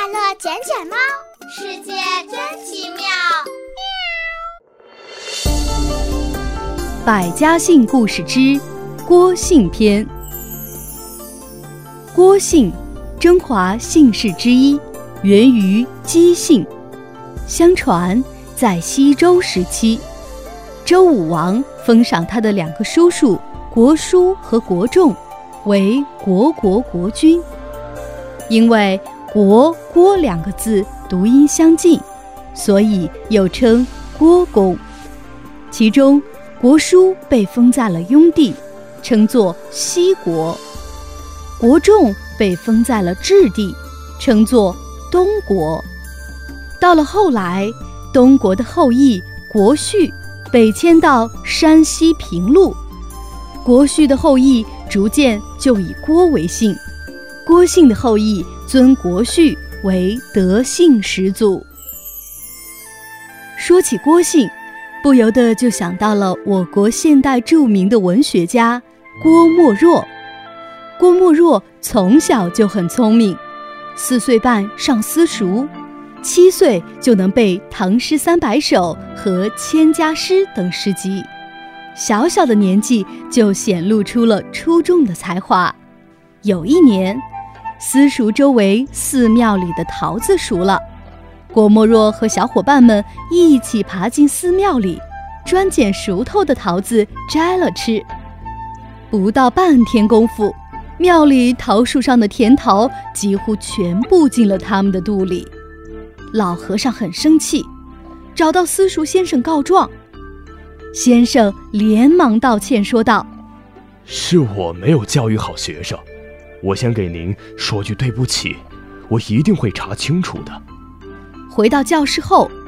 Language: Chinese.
乐捡捡猫，世界真奇妙。 百家姓故事之郭姓篇。郭姓，中华姓氏之一，源于姬姓。相传在西周时期，周武王封赏他的2个叔叔国叔和国仲为国君。因为国郭2个字读音相近，所以又称郭公。其中国叔被封在了雍地，称作西国；国仲被封在了质地，称作东国。到了后来，东国的后裔国序北迁到山西平陆，国序的后裔逐渐就以郭为姓，郭姓的后裔尊国序为德姓始祖。说起郭姓，不由得就想到了我国现代著名的文学家郭沫若。郭沫若从小就很聪明，4岁半上私塾，7岁就能背《唐诗300首》和《千家诗》等诗集，小小的年纪就显露出了出众的才华。有一年，私塾周围寺庙里的桃子熟了，郭沫若和小伙伴们一起爬进寺庙里，专捡熟透的桃子摘了吃。不到半天功夫，庙里桃树上的甜桃几乎全部进了他们的肚里。老和尚很生气，找到私塾先生告状。先生连忙道歉说道： 是我没有教育好学生，我先给您说句对不起，我一定会查清楚的。 回到教室后，